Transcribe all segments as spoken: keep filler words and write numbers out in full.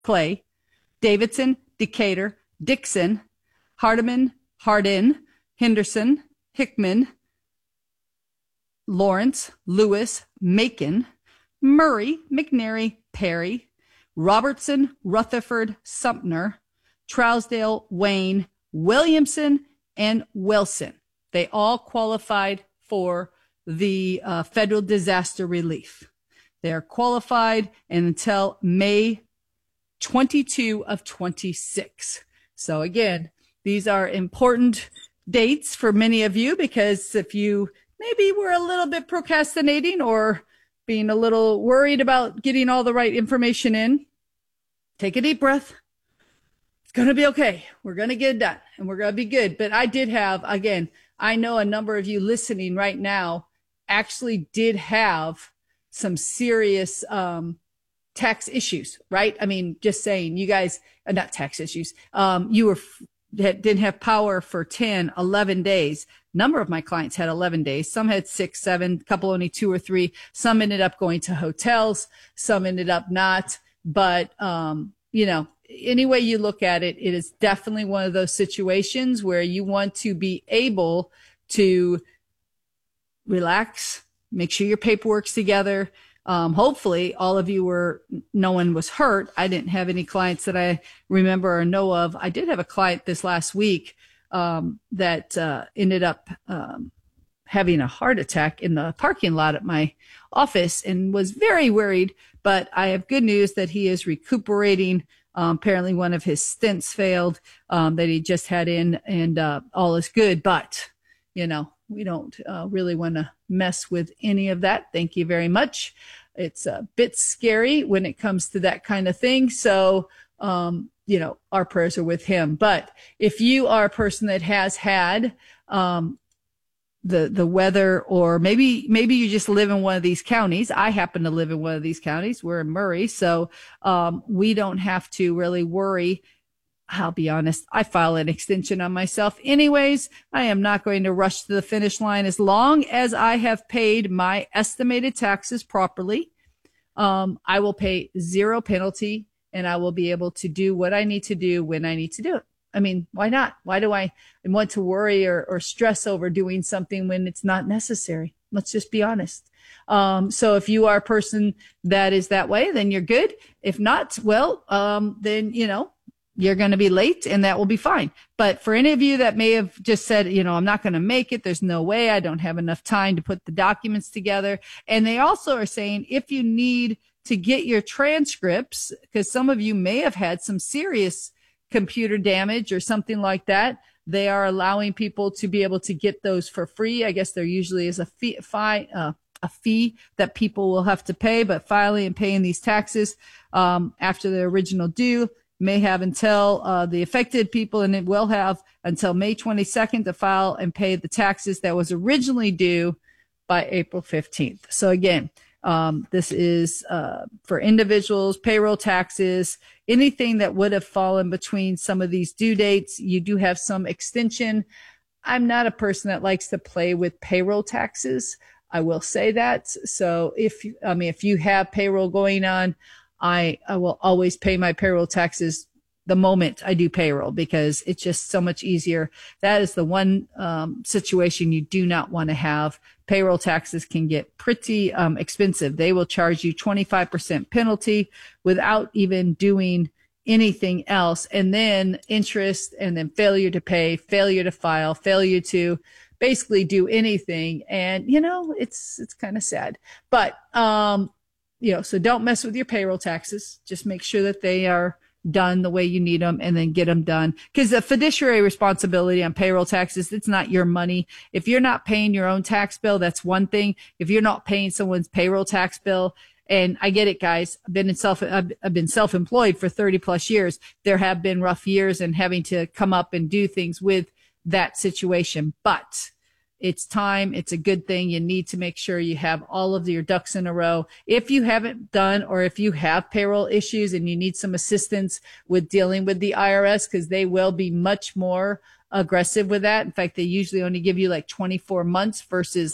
Clay, Davidson, Decatur, Dixon, Hardeman, Hardin, Henderson, Hickman, Lawrence, Lewis, Macon, Murray, McNary, Perry, Robertson, Rutherford, Sumter, Trousdale, Wayne, Williamson, and Wilson. They all qualified for the uh, federal disaster relief. They are qualified until May twenty-second of twenty-six. So again, these are important dates for many of you, because if you maybe were a little bit procrastinating or being a little worried about getting all the right information in, take a deep breath. It's going to be okay. We're going to get it done and we're going to be good. But I did have, again, I know a number of you listening right now actually did have some serious um, tax issues, right? I mean, just saying, you guys, uh, not tax issues. Um, you were, didn't have power for ten, eleven days. Number of my clients had eleven days. Some had six, seven, couple only two or three. Some ended up going to hotels. Some ended up not. But, um, you know, any way you look at it, it is definitely one of those situations where you want to be able to relax, make sure your paperwork's together. Um, hopefully all of you were, no one was hurt. I didn't have any clients that I remember or know of. I did have a client this last week, um, that, uh, ended up, um, having a heart attack in the parking lot at my office and was very worried, but I have good news that he is recuperating. Um, apparently one of his stents failed, um, that he just had in, and, uh, all is good, but, you know, we don't uh, really want to mess with any of that. Thank you very much. It's a bit scary when it comes to that kind of thing. So, um, you know, our prayers are with him. But if you are a person that has had um, the the weather, or maybe maybe you just live in one of these counties. I happen to live in one of these counties. We're in Murray, so um, we don't have to really worry. I'll be honest, I file an extension on myself anyways. I am not going to rush to the finish line as long as I have paid my estimated taxes properly. Um, I will pay zero penalty and I will be able to do what I need to do when I need to do it. I mean, why not? Why do I want to worry or, or stress over doing something when it's not necessary? Let's just be honest. Um, so if you are a person that is that way, then you're good. If not, well, um, then, you know, you're going to be late and that will be fine. But for any of you that may have just said, you know, I'm not going to make it. There's no way. I don't have enough time to put the documents together. And they also are saying if you need to get your transcripts, because some of you may have had some serious computer damage or something like that, they are allowing people to be able to get those for free. I guess there usually is a fee, fi, uh, a fee that people will have to pay, but filing and paying these taxes um, after the original due may have until uh, the affected people, and it will have until May twenty-second to file and pay the taxes that was originally due by April fifteenth. So again, um, this is uh, for individuals, payroll taxes, anything that would have fallen between some of these due dates. You do have some extension. I'm not a person that likes to play with payroll taxes. I will say that. So if, I mean, if you have payroll going on, I, I will always pay my payroll taxes the moment I do payroll, because it's just so much easier. That is the one um, situation you do not want to have. Payroll taxes can get pretty um, expensive. They will charge you twenty-five percent penalty without even doing anything else. And then interest, and then failure to pay, failure to file, failure to basically do anything. And, you know, it's, it's kind of sad, but, um, you know, so don't mess with your payroll taxes. Just make sure that they are done the way you need them, and then get them done. Because the fiduciary responsibility on payroll taxes, it's not your money. If you're not paying your own tax bill, that's one thing. If you're not paying someone's payroll tax bill, and I get it, guys, I've been in self, I've, I've been self-employed for thirty plus years. There have been rough years and having to come up and do things with that situation, but it's time. It's a good thing. You need to make sure you have all of your ducks in a row. If you haven't done, or if you have payroll issues and you need some assistance with dealing with the I R S, because they will be much more aggressive with that. In fact, they usually only give you like twenty-four months versus like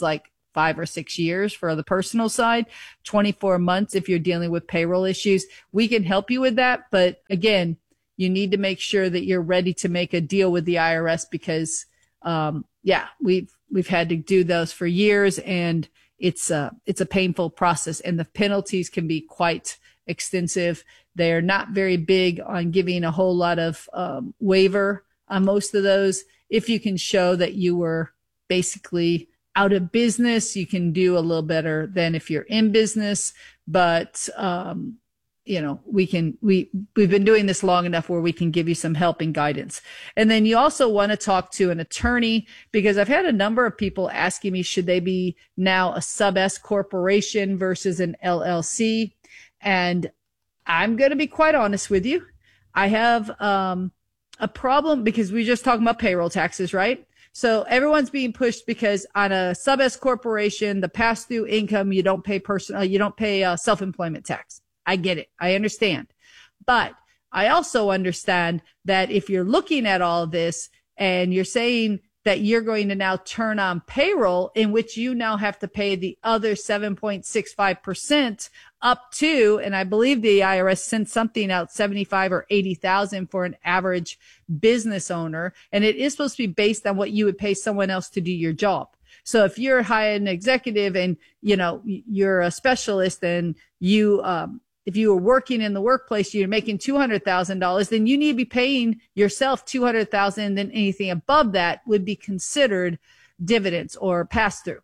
five or six years for the personal side, twenty-four months if you're dealing with payroll issues. We can help you with that. But again, you need to make sure that you're ready to make a deal with the I R S because, um, yeah, we've, we've had to do those for years, and it's a, it's a painful process, and the penalties can be quite extensive. They're not very big on giving a whole lot of um, waiver on most of those. If you can show that you were basically out of business, you can do a little better than if you're in business. But, um, you know, we can, we, we've been doing this long enough where we can give you some help and guidance. And then you also want to talk to an attorney, because I've had a number of people asking me, should they be now a sub S corporation versus an L L C? And I'm going to be quite honest with you. I have, um, a problem because we just talking about payroll taxes, right? So everyone's being pushed because on a sub S corporation, the pass through income, you don't pay personal, you don't pay uh, self-employment tax. I get it. I understand. But I also understand that if you're looking at all of this and you're saying that you're going to now turn on payroll in which you now have to pay the other seven point six five percent up to, and I believe the I R S sent something out, seventy-five or eighty thousand for an average business owner. And it is supposed to be based on what you would pay someone else to do your job. So if you're hired an executive and, you know, you're a specialist and you, um, if you were working in the workplace, you're making two hundred thousand dollars, then you need to be paying yourself two hundred thousand dollars. Then anything above that would be considered dividends or pass through.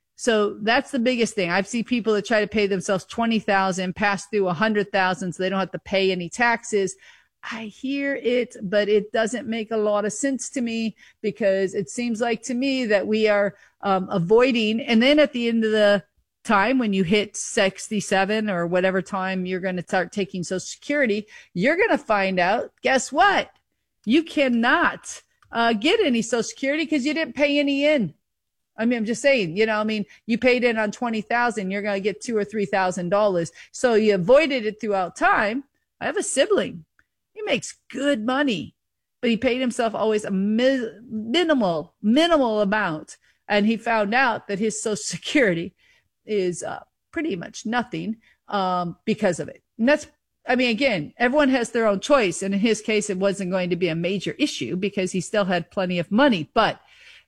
So that's the biggest thing. I've seen people that try to pay themselves twenty thousand dollars, pass through one hundred thousand dollars so they don't have to pay any taxes. I hear it, but it doesn't make a lot of sense to me, because it seems like to me that we are um, avoiding. And then at the end of the time, when you hit sixty-seven or whatever time you're going to start taking Social Security, you're going to find out, guess what? You cannot uh, get any Social Security because you didn't pay any in. I mean, I'm just saying, you know, I mean, you paid in on twenty thousand, you're going to get two or three thousand dollars. So you avoided it throughout time. I have a sibling. He makes good money, but he paid himself always a mi- minimal, minimal amount. And he found out that his Social Security is uh, pretty much nothing um, because of it. And that's, I mean, again, everyone has their own choice. And in his case, it wasn't going to be a major issue because he still had plenty of money. But,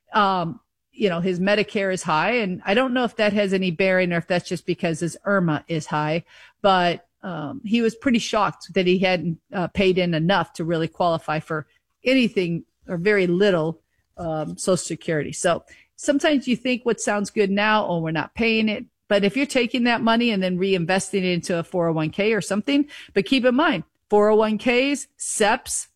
um, you know, his Medicare is high. And I don't know if that has any bearing or if that's just because his I R M A is high. But um, he was pretty shocked that he hadn't uh, paid in enough to really qualify for anything or very little um, Social Security. So sometimes you think what sounds good now, oh, we're not paying it. But if you're taking that money and then reinvesting it into a four oh one k or something, but keep in mind, four oh one k's, S E Ps,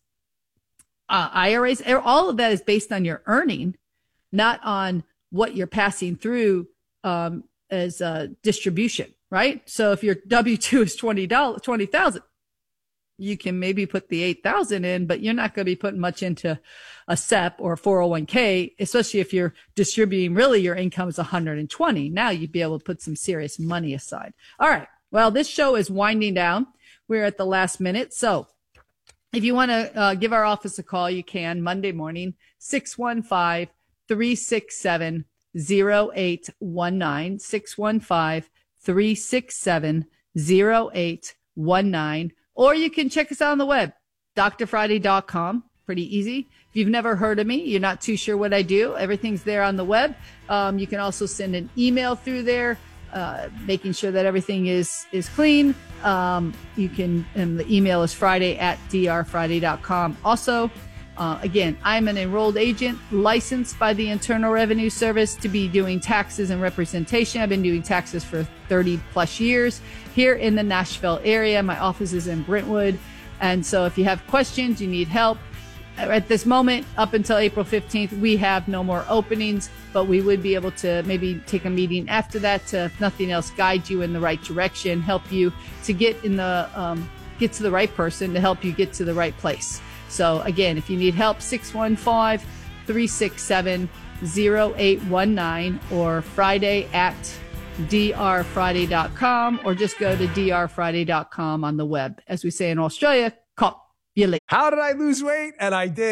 uh, I R As, all of that is based on your earning, not on what you're passing through um, as a distribution, right? So if your W two is twenty dollars, twenty thousand, you can maybe put the eight thousand in, but you're not going to be putting much into a S E P or four oh one k, especially if you're distributing really your income is one hundred twenty. Now you'd be able to put some serious money aside. All right. Well, this show is winding down. We're at the last minute. So if you want to uh, give our office a call, you can Monday morning, six one five, three six seven, zero eight one nine, six one five, three six seven, zero eight one nine. Or you can check us out on the web, D R Friday dot com. Pretty easy. If you've never heard of me, you're not too sure what I do, everything's there on the web. Um, you can also send an email through there, uh, making sure that everything is, is clean. Um, you can, and the email is Friday at D R Friday dot com. Also, uh, again, I'm an enrolled agent licensed by the Internal Revenue Service to be doing taxes and representation. I've been doing taxes for thirty plus years here in the Nashville area. My office is in Brentwood. And so if you have questions, you need help, at this moment, up until April fifteenth, we have no more openings, but we would be able to maybe take a meeting after that to, if nothing else, guide you in the right direction, help you to get in the, um, get to the right person to help you get to the right place. So again, if you need help, six one five, three six seven, zero eight one nine or Friday at D R Friday dot com, or just go to D R Friday dot com on the web. As we say in Australia, cop you later. How did I lose weight? And I did.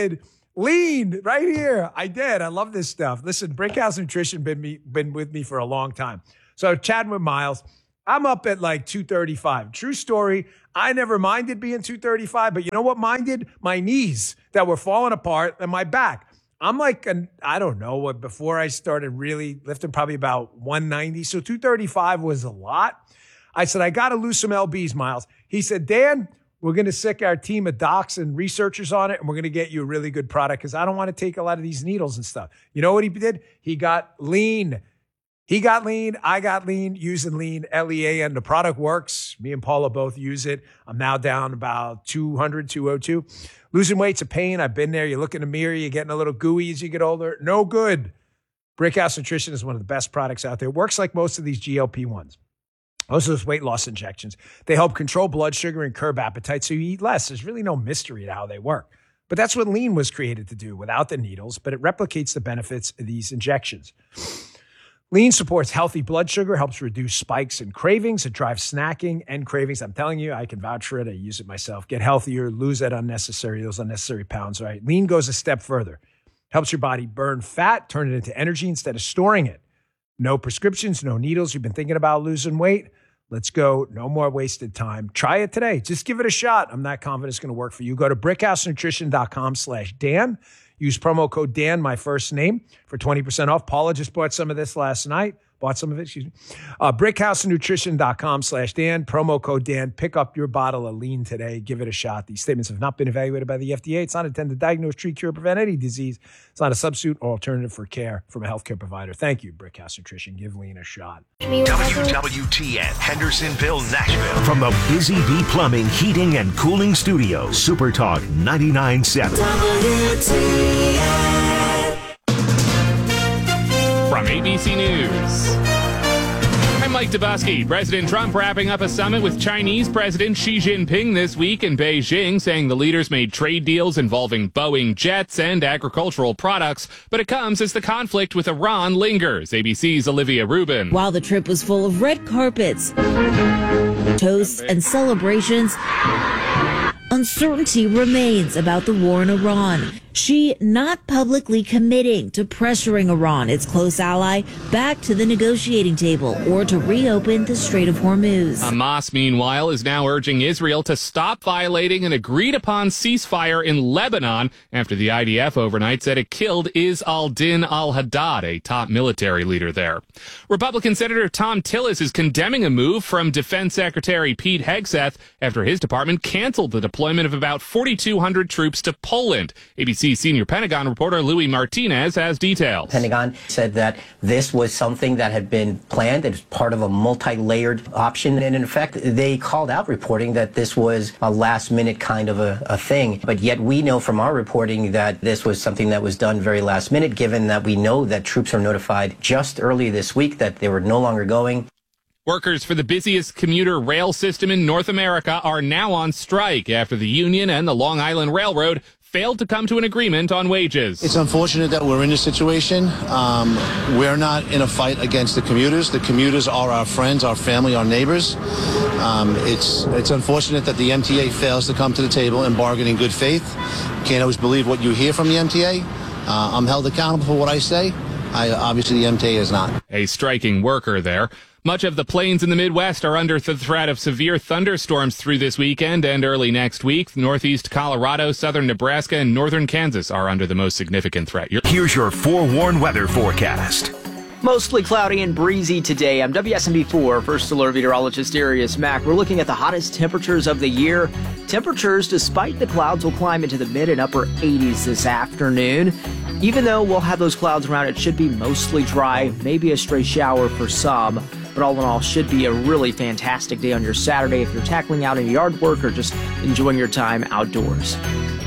Lean right here. I did. I love this stuff. Listen, Brickhouse Nutrition been me been with me for a long time. So chatting with Miles, I'm up at like two thirty-five. True story. I never minded being two thirty-five, but you know what minded? My knees that were falling apart and my back. I'm like, an, I don't know what, before I started really lifting, probably about one ninety. So two thirty-five was a lot. I said, I got to lose some L Bs, Miles. He said, Dan, we're going to sick our team of docs and researchers on it, and we're going to get you a really good product because I don't want to take a lot of these needles and stuff. You know what he did? He got lean. He got lean. I got lean using lean, L E A N. The product works. Me and Paula both use it. I'm now down about two hundred, two oh two. Losing weight's a pain. I've been there. You look in the mirror, you're getting a little gooey as you get older. No good. Brickhouse Nutrition is one of the best products out there. It works like most of these G L P ones. Most of those weight loss injections. They help control blood sugar and curb appetite so you eat less. There's really no mystery to how they work. But that's what lean was created to do without the needles, but it replicates the benefits of these injections. Lean supports healthy blood sugar, helps reduce spikes and cravings. It drives snacking and cravings. I'm telling you, I can vouch for it. I use it myself. Get healthier, lose that unnecessary, those unnecessary pounds, right? Lean goes a step further. Helps your body burn fat, turn it into energy instead of storing it. No prescriptions, no needles. You've been thinking about losing weight? Let's go. No more wasted time. Try it today. Just give it a shot. I'm not confident it's going to work for you. Go to brickhousenutrition.com slash Dan. Use promo code Dan, my first name, for twenty percent off. Paula just bought some of this last night. Bought some of it, excuse me. Uh, brickhousenutrition.com slash Dan. Promo code Dan. Pick up your bottle of lean today. Give it a shot. These statements have not been evaluated by the F D A. It's not intended to diagnose, treat, cure, prevent any disease. It's not a substitute or alternative for care from a healthcare provider. Thank you, Brickhouse Nutrition. Give lean a shot. W W T N, Hendersonville, Nashville. From the Busy Bee Plumbing, Heating, and Cooling Studio, Super Talk ninety-nine point seven. W T N. From A B C News, I'm Mike Dubusky. President Trump wrapping up a summit with Chinese President Xi Jinping this week in Beijing, saying the leaders made trade deals involving Boeing jets and agricultural products, but it comes as the conflict with Iran lingers. A B C's Olivia Rubin. While the trip was full of red carpets, toasts, and celebrations, uncertainty remains about the war in Iran. Xi not publicly committing to pressuring Iran, its close ally, back to the negotiating table or to reopen the Strait of Hormuz. Hamas, meanwhile, is now urging Israel to stop violating an agreed-upon ceasefire in Lebanon after the I D F overnight said it killed Izz al-Din al-Haddad, a top military leader there. Republican Senator Tom Tillis is condemning a move from Defense Secretary Pete Hegseth after his department canceled the deployment of about forty-two hundred troops to Poland. A B C senior Pentagon reporter Louis Martinez has details. Pentagon said that this was something that had been planned as part of a multi-layered option. And in fact, they called out reporting that this was a last-minute kind of a, a thing. But yet we know from our reporting that this was something that was done very last minute, given that we know that troops are notified just early this week that they were no longer going. Workers for the busiest commuter rail system in North America are now on strike after the union and the Long Island Railroad failed to come to an agreement on wages. It's unfortunate that we're in this situation. Um, we're not in a fight against the commuters. The commuters are our friends, our family, our neighbors. Um, it's it's unfortunate that the M T A fails to come to the table and bargain in good faith. You can't always believe what you hear from the M T A. Uh, I'm held accountable for what I say. I, obviously, the M T A is not. A striking worker there. Much of the plains in the Midwest are under the threat of severe thunderstorms through this weekend and early next week. Northeast Colorado, southern Nebraska, and northern Kansas are under the most significant threat. You're- Here's your forewarned weather forecast. Mostly cloudy and breezy today. I'm W S M B four First Alert Meteorologist Darius Mack. We're looking at the hottest temperatures of the year. Temperatures, despite the clouds, will climb into the mid and upper eighties this afternoon. Even though we'll have those clouds around, it should be mostly dry, maybe a stray shower for some. But all in all, should be a really fantastic day on your Saturday if you're tackling out any yard work or just enjoying your time outdoors.